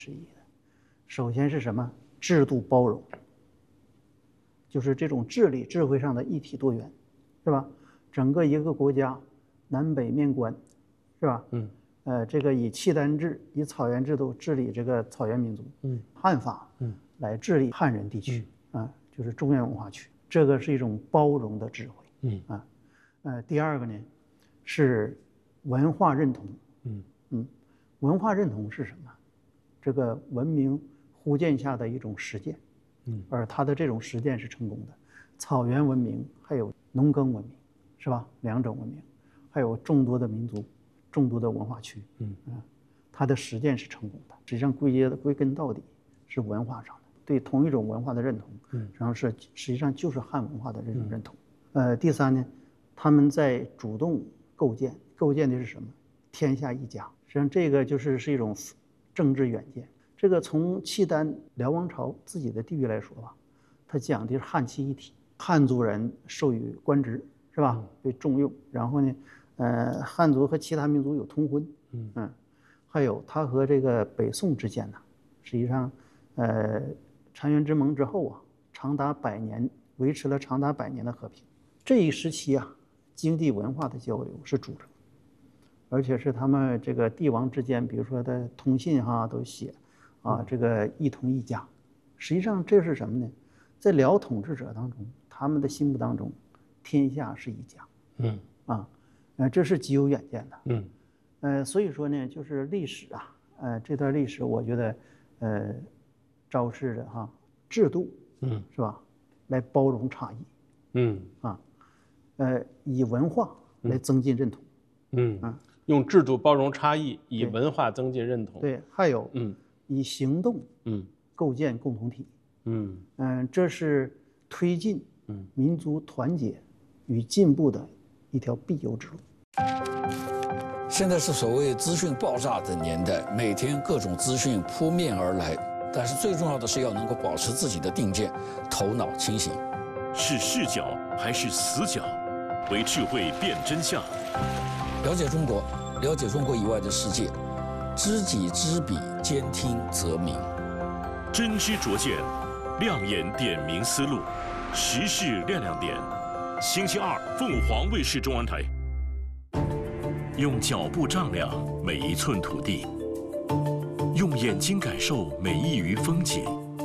首先是什么？制度包容，就是这种智力、智慧上的一体多元，是吧？整个一个国家南北面观，是吧？这个以契丹制、以草原制度治理这个草原民族，汉法，来治理汉人地区，就是中原文化区，这个是一种包容的智慧，第二个呢，是文化认同，文化认同是什么？这个文明忽见下的一种实践，而它的这种实践是成功的。草原文明还有农耕文明，是吧？两种文明，还有众多的民族、众多的文化区，它的实践是成功的。实际上归根到底是文化上的对同一种文化的认同，然后实际上就是汉文化的这种认同。第三呢，他们在主动构建的是什么？天下一家。实际上这个是一种政治远见。这个从契丹辽王朝自己的地域来说吧，他讲的是汉气一体，汉族人授予官职，是吧？被重用。然后呢，汉族和其他民族有通婚，还有他和这个北宋之间呢，实际上，澶渊之盟之后啊，长达100年，维持了长达100年的和平。这一时期啊，经济文化的交流是主流，而且是他们这个帝王之间，比如说的通信都写这个一统一家。实际上这是什么呢？在辽统治者当中，他们的心目当中，天下是一家，这是极有远见的，所以说呢，就是历史这段历史，我觉得，昭示着制度，是吧，来包容差异，以文化来增进认同， 用制度包容差异，以文化增进认同。 对，还有以行动构建共同体，这是推进民族团结与进步的一条必由之路。 现在是所谓资讯爆炸的年代，每天各种资讯扑面而来，但是最重要的是要能够保持自己的定见，头脑清醒。 是视角还是死角？为智慧辨真相。 了解中国，了解中国以外的世界，知己知彼，兼听则明。 真知灼见，亮眼点明思路，时事亮点。星期二，凤凰卫视中文台。用脚步丈量每一寸土地，用眼睛感受每一隅风景，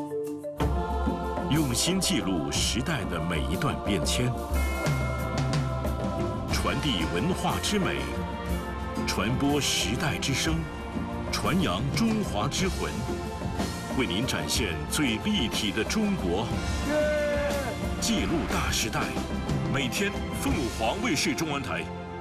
用心记录时代的每一段变迁，传递文化之美，传播时代之声，传扬中华之魂，为您展现最立体的中国，记录大时代。每天，凤凰卫视中文台。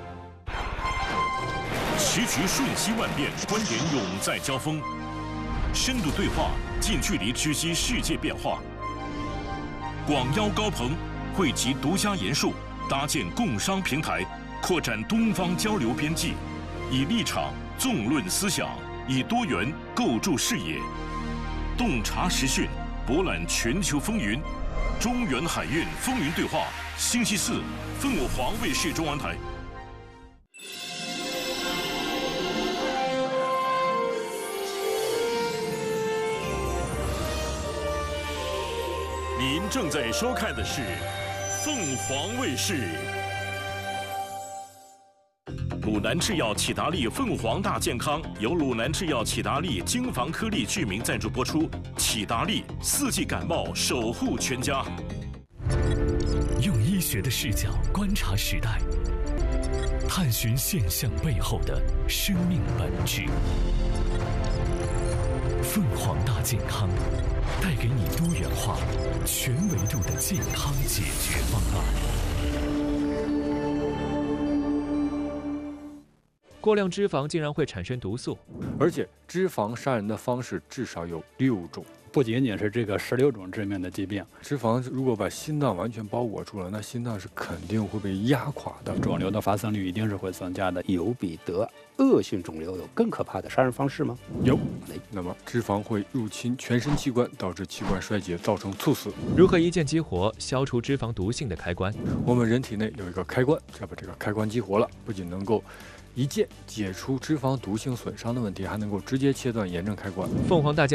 时局瞬息万变，观点永在交锋，深度对话，近距离直击世界变化。广邀高朋，汇集独家研述，搭建共商平台，扩展东方交流边际，以立场纵论思想，以多元构筑视野，洞察时讯，博览全球风云。中原海运风云对话，星期四，凤凰卫视中文台。您正在收看的是凤凰卫视。鲁南制药启达利凤凰大健康由鲁南制药启达利京房颗粒剧名赞助播出。启达利4季感冒守护全家。 用医学的视角观察时代，探寻现象背后的生命本质。凤凰大健康带给你多元化、全维度的健康解决方案。 过量脂肪竟然会产生毒素， 而且脂肪杀人的方式至少有6种， 不仅仅是这个16种致命的疾病。 脂肪如果把心脏完全包裹住了，那心脏是肯定会被压垮的， 肿瘤的发生率一定是会增加的。 有比得恶性肿瘤有更可怕的杀人方式吗？ 有。那么脂肪会入侵全身器官，导致器官衰竭，造成猝死。 如何一键激活消除脂肪毒性的开关？ 我们人体内有一个开关，要把这个开关激活了，不仅能够一键解除脂肪毒性损伤的问题，还能够直接切断炎症开关。 凤凰大